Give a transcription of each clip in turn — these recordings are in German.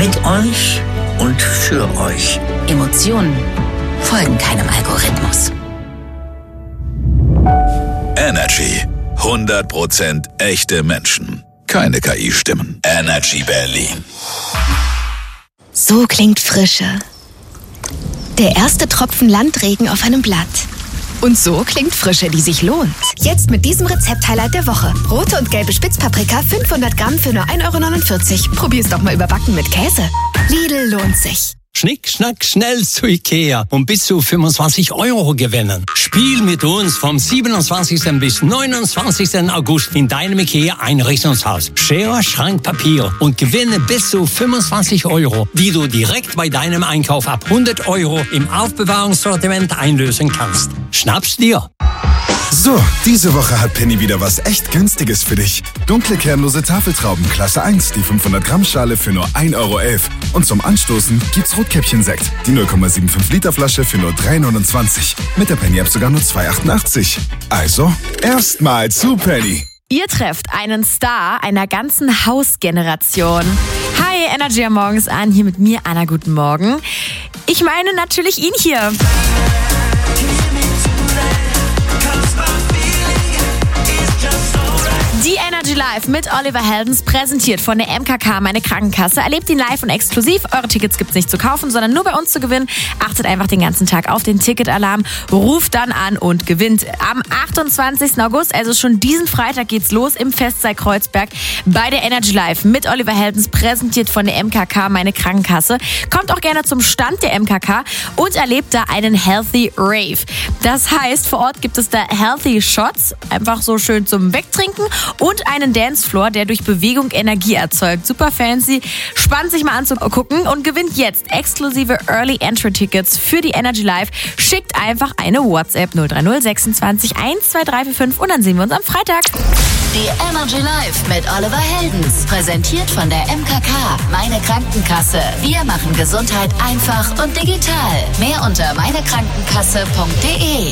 Mit euch und für euch. Emotionen folgen keinem Algorithmus. Energy. 100% echte Menschen. Keine KI-Stimmen. Energy Berlin. So klingt Frische. Der erste Tropfen Landregen auf einem Blatt. Und so klingt Frische, die sich lohnt. Jetzt mit diesem Rezept-Highlight der Woche. Rote und gelbe Spitzpaprika, 500 Gramm für nur 1,49 €. Probier's doch mal überbacken mit Käse. Lidl lohnt sich. Schnick, schnack, schnell zu Ikea und bis zu 25 € gewinnen. Spiel mit uns vom 27. bis 29. August in deinem Ikea-Einrichtungshaus. Schere, Schrank, Papier und gewinne bis zu 25 €, die du direkt bei deinem Einkauf ab 100 € im Aufbewahrungssortiment einlösen kannst. Schnapp's dir! So, diese Woche hat Penny wieder was echt Günstiges für dich. Dunkle kernlose Tafeltrauben Klasse 1, die 500 Gramm Schale für nur 1,11 €. Und zum Anstoßen gibt's Rotkäppchen-Sekt, die 0,75 Liter Flasche für nur 3,29 €. Mit der Penny-App sogar nur 2,88 €. Also, erstmal zu Penny. Ihr trefft einen Star einer ganzen Hausgeneration. Hi, Energy am Morgens an, hier mit mir, Anna, guten Morgen. Ich meine natürlich ihn hier. Die Energy Live mit Oliver Heldens, präsentiert von der MKK, meine Krankenkasse. Erlebt ihn live und exklusiv. Eure Tickets gibt's nicht zu kaufen, sondern nur bei uns zu gewinnen. Achtet einfach den ganzen Tag auf den Ticketalarm, ruft dann an und gewinnt. Am 28. August, also schon diesen Freitag, geht's los im Festsaal Kreuzberg bei der Energy Live mit Oliver Heldens, präsentiert von der MKK, meine Krankenkasse. Kommt auch gerne zum Stand der MKK und erlebt da einen Healthy Rave. Das heißt, vor Ort gibt es da Healthy Shots, einfach so schön zum Wegtrinken, und einen Dancefloor, der durch Bewegung Energie erzeugt. Super fancy, spannend sich mal anzugucken und gewinnt jetzt exklusive Early Entry Tickets für die Energy Live. Schickt einfach eine WhatsApp 030 26 12345 und dann sehen wir uns am Freitag. Die Energy Live mit Oliver Heldens, präsentiert von der MKK, meine Krankenkasse. Wir machen Gesundheit einfach und digital. Mehr unter meinekrankenkasse.de.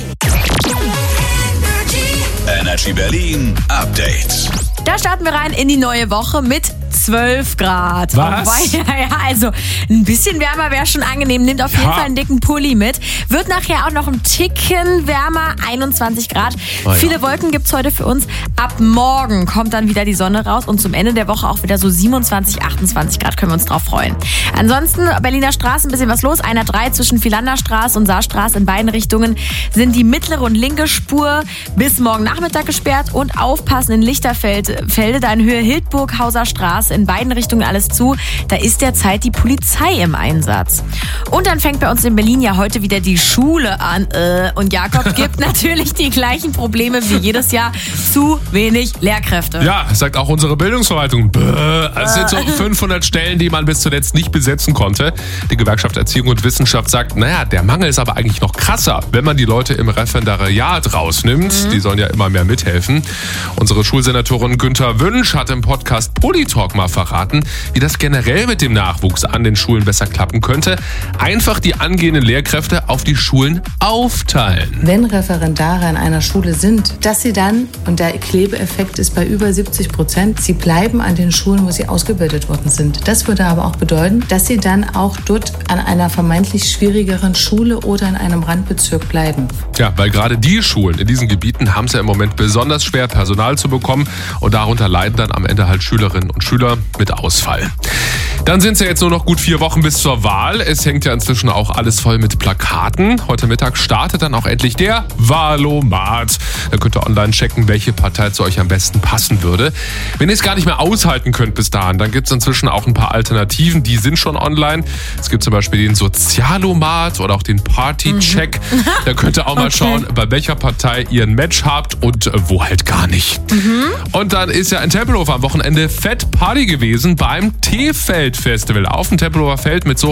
Energy Berlin Update. Da starten wir rein in die neue Woche mit 12 Grad. Was? Ja, also ein bisschen wärmer wäre schon angenehm. Nehmt auf jeden Fall einen dicken Pulli mit. Wird nachher auch noch ein Ticken wärmer, 21 Grad. Viele Wolken gibt's heute für uns. Ab morgen kommt dann wieder die Sonne raus und zum Ende der Woche auch wieder so 27, 28 Grad. Können wir uns drauf freuen. Ansonsten Berliner Straße, ein bisschen was los. Einer 3 zwischen Philanderstraße und Saarstraße in beiden Richtungen sind die mittlere und linke Spur bis morgen Nachmittag gesperrt. Und aufpassen in Lichterfelde, da in Höhe Hildburghauser Straße, in beiden Richtungen alles zu. Da ist derzeit die Polizei im Einsatz. Und dann fängt bei uns in Berlin ja heute wieder die Schule an. Und Jakob gibt natürlich die gleichen Probleme wie jedes Jahr. Zu wenig Lehrkräfte. Ja, sagt auch unsere Bildungsverwaltung. Es sind so 500 Stellen, die man bis zuletzt nicht besetzen konnte. Die Gewerkschaft Erziehung und Wissenschaft sagt, naja, der Mangel ist aber eigentlich noch krasser, wenn man die Leute im Referendariat rausnimmt. Die sollen ja immer mehr mithelfen. Unsere Schulsenatorin Günther Wünsch hat im Podcast Politalk mal verraten, wie das generell mit dem Nachwuchs an den Schulen besser klappen könnte. Einfach die angehenden Lehrkräfte auf die Schulen aufteilen. Wenn Referendare an einer Schule sind, dass sie dann, und der Klebeeffekt ist bei über 70%, sie bleiben an den Schulen, wo sie ausgebildet worden sind. Das würde aber auch bedeuten, dass sie dann auch dort an einer vermeintlich schwierigeren Schule oder in einem Randbezirk bleiben. Ja, weil gerade die Schulen in diesen Gebieten haben es ja im Moment besonders schwer, Personal zu bekommen, und darunter leiden dann am Ende halt Schülerinnen und Schüler mit Ausfall. Dann sind es ja jetzt nur noch gut 4 Wochen bis zur Wahl. Es hängt ja inzwischen auch alles voll mit Plakaten. Heute Mittag startet dann auch endlich der Wahlomat. Da könnt ihr online checken, welche Partei zu euch am besten passen würde. Wenn ihr es gar nicht mehr aushalten könnt bis dahin, dann gibt es inzwischen auch ein paar Alternativen, die sind schon online. Es gibt zum Beispiel den Sozialomat oder auch den Partycheck. Da könnt ihr auch mal schauen, bei welcher Partei ihr ein Match habt und wo halt gar nicht. Und dann ist ja in Tempelhof am Wochenende Fett Party gewesen beim T-Feld-Festival auf dem Tempelhofer Feld mit so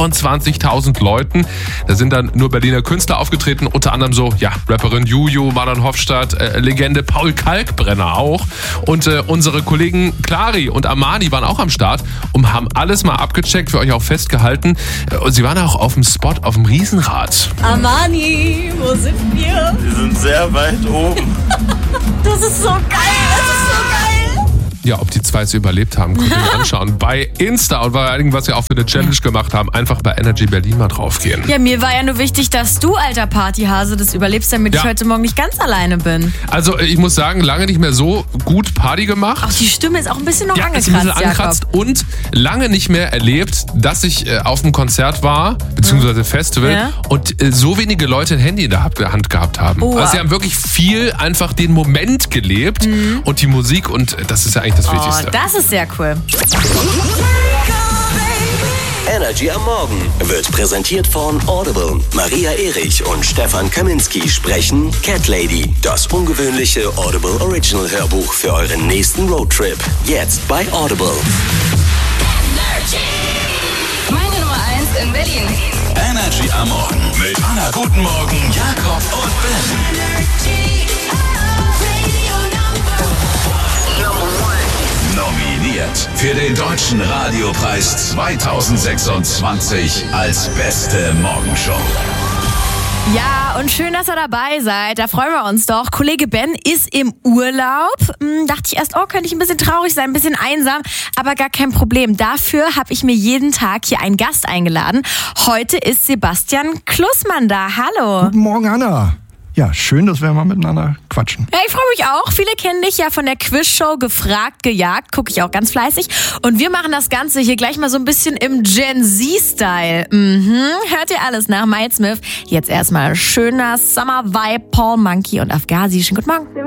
25.000 Leuten. Da sind dann nur Berliner Künstler aufgetreten, unter anderem so, ja, Rapperin Juju, Marlon Hofstadt, Legende Paul Kalkbrenner auch. Und unsere Kollegen Clary und Amani waren auch am Start und haben alles mal abgecheckt, für euch auch festgehalten. Und sie waren auch auf dem Spot auf dem Riesenrad. Amani, wo sind wir? Wir sind sehr weit oben. Das ist so geil, das ist so geil. Ja, ob die zwei es überlebt haben, könnt ihr mir anschauen. Bei Insta und bei einigen, was wir auch für eine Challenge gemacht haben, einfach bei Energy Berlin mal draufgehen. Ja, mir war ja nur wichtig, dass du, alter Partyhase, das überlebst, damit ich heute Morgen nicht ganz alleine bin. Also ich muss sagen, lange nicht mehr so gut Party gemacht. Auch die Stimme ist auch ein bisschen noch angekratzt, ist ein bisschen angekratzt und lange nicht mehr erlebt, dass ich auf einem Konzert war, beziehungsweise Festival, und so wenige Leute ein Handy in der Hand gehabt haben. Oh, also sie haben wirklich viel einfach den Moment gelebt und die Musik, und das ist ja eigentlich das Wichtigste. Das ist sehr cool. Energy am Morgen wird präsentiert von Audible. Maria Erich und Stefan Kaminski sprechen Cat Lady, das ungewöhnliche Audible Original Hörbuch für euren nächsten Roadtrip. Jetzt bei Audible. Meine Nummer 1 in Berlin. Energy am Morgen mit Anna Guten Morgen, Jakob und Ben. Nominiert für den Deutschen Radiopreis 2026 als beste Morgenshow. Ja, und schön, dass ihr dabei seid. Da freuen wir uns doch. Kollege Ben ist im Urlaub. Dachte ich erst, könnte ich ein bisschen traurig sein, ein bisschen einsam. Aber gar kein Problem. Dafür habe ich mir jeden Tag hier einen Gast eingeladen. Heute ist Sebastian Klussmann da. Hallo. Guten Morgen, Anna. Ja, schön, dass wir mal miteinander quatschen. Ja, ich freue mich auch. Viele kennen dich ja von der Quizshow Gefragt, Gejagt. Gucke ich auch ganz fleißig. Und wir machen das Ganze hier gleich mal so ein bisschen im Gen Z-Style. Hört ihr alles nach Miles Smith. Jetzt erstmal schöner Summer-Vibe, Paul Monkey und Afghazi. Schönen guten Morgen.